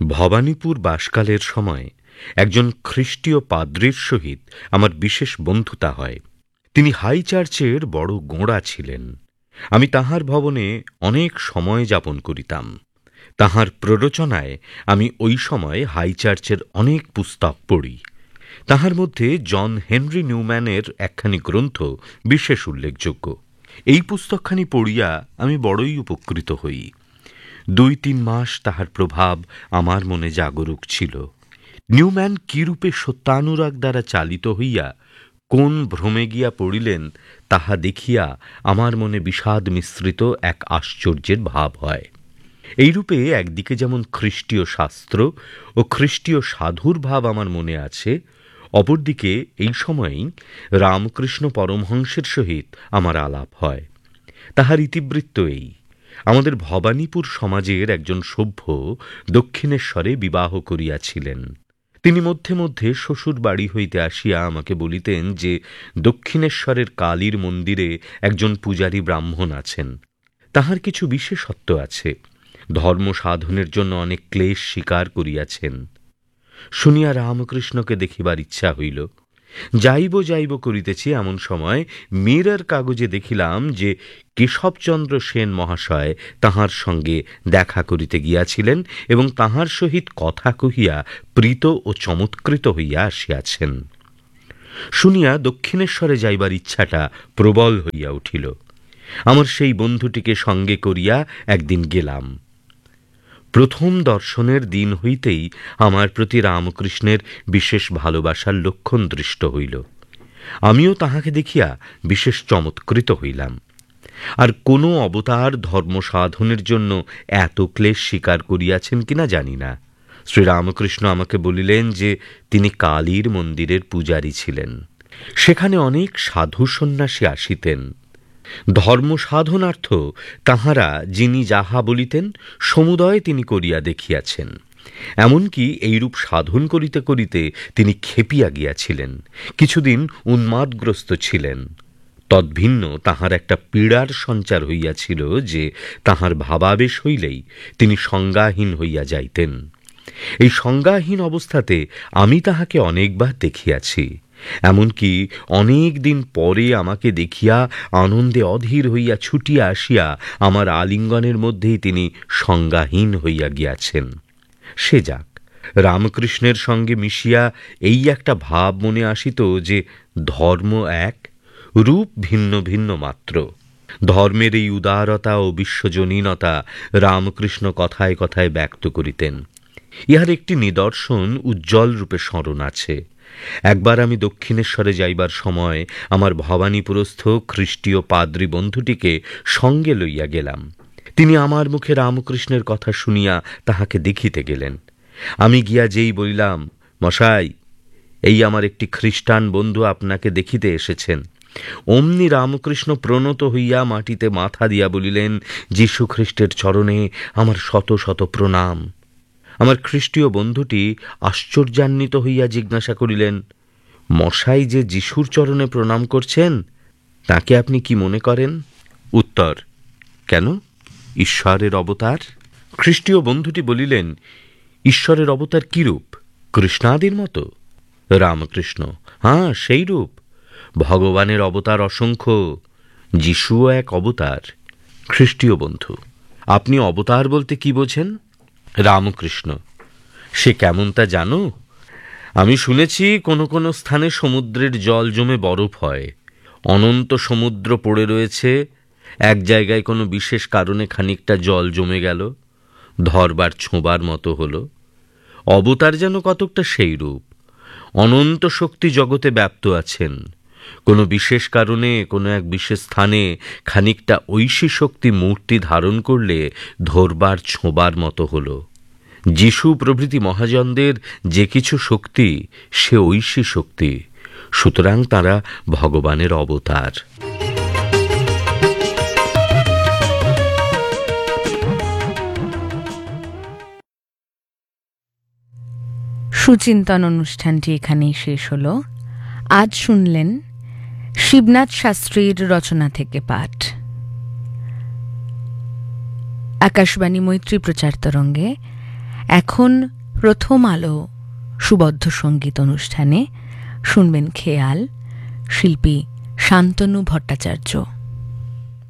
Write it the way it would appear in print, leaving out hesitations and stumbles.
ভবানীপুর বাসকালের সময় একজন খ্রিস্টীয় পাদ্রীর সহিত আমার বিশেষ বন্ধুতা হয়। তিনি হাই চার্চের বড় গোঁড়া ছিলেন। আমি তাঁহার ভবনে অনেক সময় যাপন করিতাম। তাঁহার প্ররোচনায় আমি ওই সময় হাই চার্চের অনেক পুস্তক পড়ি। তাহার মধ্যে জন হেনরি নিউম্যানের একখানি গ্রন্থ বিশেষ উল্লেখযোগ্য। এই পুস্তকখানি পড়িয়া আমি বড়ই উপকৃত হই। ২-৩ মাস তাহার প্রভাব আমার মনে জাগরুক ছিল। নিউম্যান কিরূপে সত্যানুরাগ দ্বারা চালিত হইয়া কোন ভ্রমে গিয়া পড়িলেন তাহা দেখিয়া আমার মনে বিষাদ মিশ্রিত এক আশ্চর্যের ভাব হয়। এইরূপে একদিকে যেমন খ্রিস্টীয় শাস্ত্র ও খ্রিস্টীয় সাধুর ভাব আমার মনে আছে, অপরদিকে এই সময়েই রামকৃষ্ণ পরমহংসের সহিত আমার আলাপ হয়। তাহার ইতিবৃত্ত এই: আমাদের ভবানীপুর সমাজের একজন সভ্য দক্ষিণেশ্বরে বিবাহ করিয়াছিলেন। তিনি মধ্যে মধ্যে শ্বশুর বাড়ি হইতে আসিয়া আমাকে বলিতেন যে দক্ষিণেশ্বরের কালীর মন্দিরে একজন পূজারী ব্রাহ্মণ আছেন। তাহার কিছু বিশেষত্ব আছে। ধর্ম সাধনের জন্য অনেক ক্লেশ স্বীকার করিয়াছেন। শুনিয়া রামকৃষ্ণকে দেখিবার ইচ্ছা হইল। যাইব করিতেছি, এমন সময় মিরর কাগজে দেখিলাম যে কেশবচন্দ্র সেন মহাশয় তাহার সঙ্গে দেখা করিতে গিয়াছিলেন এবং তাহার সহিত কথা কহিয়া প্রীত ও চমৎকৃত হইয়া আসিয়াছেন। শুনিয়া দক্ষিণেশ্বরে যাইবার ইচ্ছাটা প্রবল হইয়া উঠিল। আমার সেই বন্ধুটিকে সঙ্গে করিয়া একদিন গেলাম। প্রথম দর্শনের দিন হইতেই আমার প্রতি রামকৃষ্ণের বিশেষ ভালোবাসার লক্ষণ দৃষ্ট হইল। আমিও তাহাকে দেখিয়া বিশেষ চমৎকৃত হইলাম। আর কোন অবতার ধর্ম সাধনের জন্য এত ক্লেশ স্বীকার করিয়াছেন কিনা জানি না। শ্রীরামকৃষ্ণ আমাকে বলিলেন যে তিনি কালীর মন্দিরের পূজারী ছিলেন। সেখানে অনেক সাধু সন্ন্যাসী আসিতেন। ধর্ম সাধনার্থ তাঁহারা যিনি যাহা বলিতেন সমুদয় তিনি করিয়া দেখিয়াছেন। এমনকি এইরূপ সাধন করিতে করিতে তিনি খেপিয়া গিয়াছিলেন, কিছুদিন উন্মাদগ্রস্ত ছিলেন। তদ্ভিন্ন তাঁহার একটা পীড়ার সঞ্চার হইয়াছিল যে তাঁহার ভাবাবেশ হইলেই তিনি সংজ্ঞাহীন হইয়া যাইতেন। এই সংজ্ঞাহীন অবস্থাতে আমি তাহাকে অনেকবার দেখিয়াছি। এমনকি অনেক দিন পরে আমাকে দেখিয়া আনন্দে অধীর হইয়া ছুটিয়া আসিয়া আমার আলিঙ্গনের মধ্যেই তিনি সংজ্ঞাহীন হইয়া গিয়াছেন। সে যাক, রামকৃষ্ণের সঙ্গে মিশিয়া এই একটা ভাব মনে আসিত যে ধর্ম এক, রূপ ভিন্ন ভিন্ন মাত্র। ধর্মের এই উদারতা ও বিশ্বজনীনতা রামকৃষ্ণ কথায় কথায় ব্যক্ত করিতেন। ইহার একটি নিদর্শন উজ্জ্বল রূপে স্মরণ আছে। একবার আমি দক্ষিণেশ্বরে যাইবার সময় আমার ভবানীপুরস্থ খ্রিস্টীয় পাদ্রী বন্ধুটিকে সঙ্গে লইয়া গেলাম। তিনি আমার মুখে রামকৃষ্ণের কথা শুনিয়া তাহাকে দেখিতে গেলেন। আমি গিয়া যেই বলিলাম, মশাই, এই আমার একটি খ্রিস্টান বন্ধু আপনাকে দেখিতে এসেছেন, অমনি রামকৃষ্ণ প্রণত হইয়া মাটিতে মাথা দিয়া বলিলেন, যীশু খ্রিস্টের চরণে আমার শত শত প্রণাম। আমার খ্রিস্টীয় বন্ধুটি আশ্চর্যান্বিত হইয়া জিজ্ঞাসা করিলেন, মশাই যে যিশুর চরণে প্রণাম করছেন, তাকে আপনি কি মনে করেন? উত্তর, কেন? ঈশ্বরের অবতার। খ্রিস্টীয় বন্ধুটি বলিলেন, ঈশ্বরের অবতার কিরূপ? কৃষ্ণাদির মতো? রামকৃষ্ণ, হ্যাঁ, সেই রূপ। ভগবানের অবতার অসংখ্য, যিশুও এক অবতার। খ্রিস্টীয় বন্ধু, আপনি অবতার বলতে কি বোঝেন? রামকৃষ্ণ, সে কেমন তা জানো? আমি শুনেছি কোন কোন স্থানে সমুদ্রের জল জমে বরফ হয়। অনন্ত সমুদ্র পড়ে রয়েছে, এক জায়গায় কোনো বিশেষ কারণে খানিকটা জল জমে গেল, ধরবার ছোঁবার মতো হলো। অবতার যেন কতকটা সেই রূপ। অনন্ত শক্তি জগতে ব্যাপ্ত আছেন। কোনো বিশেষ কারণে কোনো এক বিশেষ স্থানে খানিকটা ঐশী শক্তি মূর্তি ধারণ করলে ধরবার ছোঁবার মতো হলো। যিশু প্রভৃতি মহাজনদের যে কিছু শক্তি, সে ঐশী শক্তি, সুতরাং তারা ভগবানের অবতার। সুচিন্তন অনুষ্ঠানটি এখানেই শেষ হলো। আজ শুনলেন শিবনাথ শাস্ত্রীর রচনা থেকে পাঠ। আকাশবাণী মৈত্রী প্রচার তরঙ্গে এখন প্রথম আলো সুবদ্ধ সঙ্গীত অনুষ্ঠানে শুনবেন খেয়াল, শিল্পী শান্তনু ভট্টাচার্য।